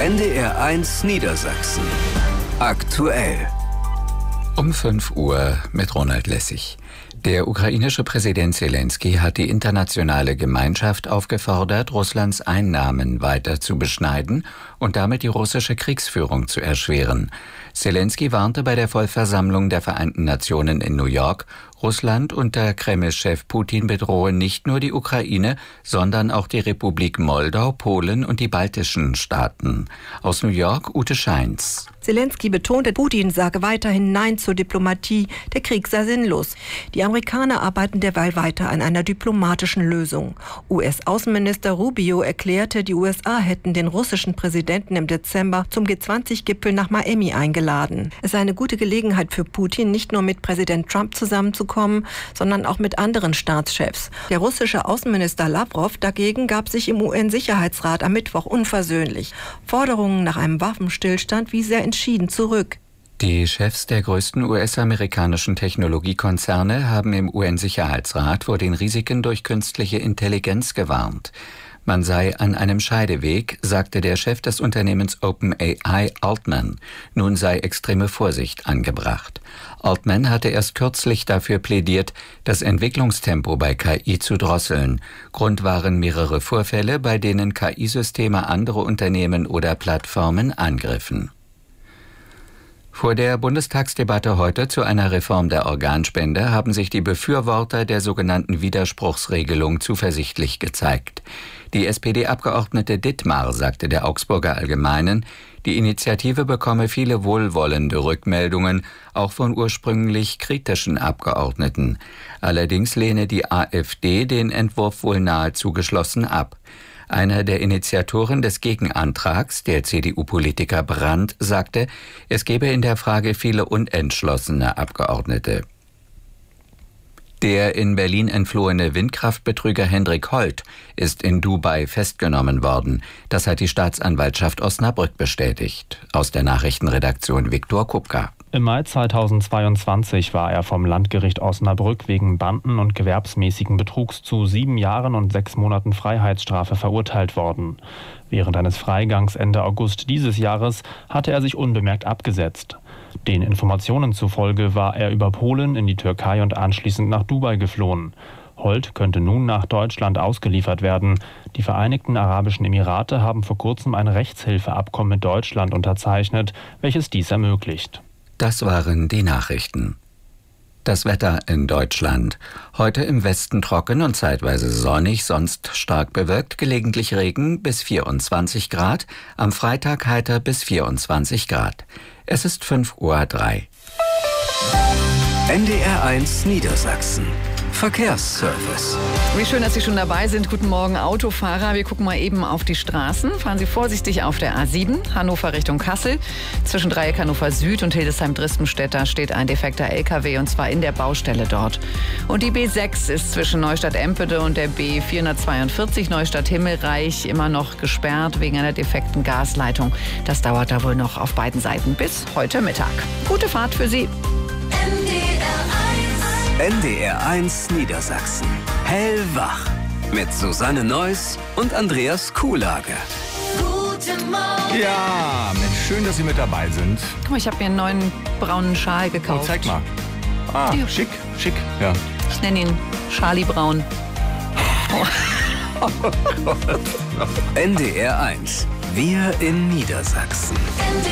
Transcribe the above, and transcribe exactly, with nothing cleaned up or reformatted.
N D R eins Niedersachsen. Aktuell. Um fünf Uhr mit Ronald Lessig. Der ukrainische Präsident Selenskyj hat die internationale Gemeinschaft aufgefordert, Russlands Einnahmen weiter zu beschneiden und damit die russische Kriegsführung zu erschweren. Selenskyj warnte bei der Vollversammlung der Vereinten Nationen in New York, Russland unter Kreml-Chef Putin bedrohe nicht nur die Ukraine, sondern auch die Republik Moldau, Polen und die baltischen Staaten. Aus New York, Ute Scheins. Selenskyj betonte, Putin sage weiterhin Nein zur Diplomatie, der Krieg sei sinnlos. Die Amerikaner arbeiten derweil weiter an einer diplomatischen Lösung. U S-Außenminister Rubio erklärte, die U S A hätten den russischen Präsidenten im Dezember zum G zwanzig Gipfel nach Miami eingeladen. Es sei eine gute Gelegenheit für Putin, nicht nur mit Präsident Trump zusammenzukommen, sondern auch mit anderen Staatschefs. Der russische Außenminister Lavrov dagegen gab sich im U N-Sicherheitsrat am Mittwoch unversöhnlich. Forderungen nach einem Waffenstillstand wies er entschieden zurück. Die Chefs der größten U S-amerikanischen Technologiekonzerne haben im U N-Sicherheitsrat vor den Risiken durch künstliche Intelligenz gewarnt. Man sei an einem Scheideweg, sagte der Chef des Unternehmens OpenAI, Altman. Nun sei extreme Vorsicht angebracht. Altman hatte erst kürzlich dafür plädiert, das Entwicklungstempo bei K I zu drosseln. Grund waren mehrere Vorfälle, bei denen K I-Systeme andere Unternehmen oder Plattformen angriffen. Vor der Bundestagsdebatte heute zu einer Reform der Organspende haben sich die Befürworter der sogenannten Widerspruchsregelung zuversichtlich gezeigt. Die S P D-Abgeordnete Dittmar sagte der Augsburger Allgemeinen, die Initiative bekomme viele wohlwollende Rückmeldungen, auch von ursprünglich kritischen Abgeordneten. Allerdings lehne die AfD den Entwurf wohl nahezu geschlossen ab. Einer der Initiatoren des Gegenantrags, der C D U-Politiker Brandt, sagte, es gebe in der Frage viele unentschlossene Abgeordnete. Der in Berlin entflohene Windkraftbetrüger Hendrik Holt ist in Dubai festgenommen worden. Das hat die Staatsanwaltschaft Osnabrück bestätigt. Aus der Nachrichtenredaktion Viktor Kupka. Im Mai zweitausendzweiundzwanzig war er vom Landgericht Osnabrück wegen Banden- und gewerbsmäßigen Betrugs zu sieben Jahren und sechs Monaten Freiheitsstrafe verurteilt worden. Während eines Freigangs Ende August dieses Jahres hatte er sich unbemerkt abgesetzt. Den Informationen zufolge war er über Polen in die Türkei und anschließend nach Dubai geflohen. Holt könnte nun nach Deutschland ausgeliefert werden. Die Vereinigten Arabischen Emirate haben vor kurzem ein Rechtshilfeabkommen mit Deutschland unterzeichnet, welches dies ermöglicht. Das waren die Nachrichten. Das Wetter in Deutschland. Heute im Westen trocken und zeitweise sonnig, sonst stark bewölkt, gelegentlich Regen bis vierundzwanzig Grad. Am Freitag heiter bis vierundzwanzig Grad. Es ist fünf Uhr drei. N D R eins Niedersachsen. Verkehrsservice. Wie schön, dass Sie schon dabei sind. Guten Morgen, Autofahrer. Wir gucken mal eben auf die Straßen. Fahren Sie vorsichtig auf der A sieben, Hannover Richtung Kassel. Zwischen Dreieck Hannover Süd und Hildesheim-Dristenstädter steht ein defekter L K W, und zwar in der Baustelle dort. Und die B sechs ist zwischen Neustadt-Empede und der B vierhundertzweiundvierzig Neustadt-Himmelreich immer noch gesperrt wegen einer defekten Gasleitung. Das dauert da wohl noch auf beiden Seiten bis heute Mittag. Gute Fahrt für Sie. N D R eins Niedersachsen. Hellwach. Mit Susanne Neuss und Andreas Kuhlage. Guten Morgen. Ja, Mensch, schön, dass Sie mit dabei sind. Guck mal, ich habe mir einen neuen braunen Schal gekauft. Oh, zeig mal. Ah, ja. schick, schick, ja. Ich nenne ihn Charlie Braun. Oh. N D R eins. Wir in Niedersachsen.